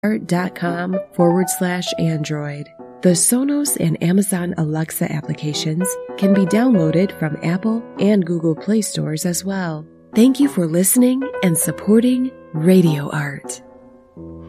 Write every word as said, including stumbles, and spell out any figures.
art.com forward slash Android. The Sonos and Amazon Alexa applications can be downloaded from Apple and Google Play stores as well. Thank you for listening and supporting Radio Art.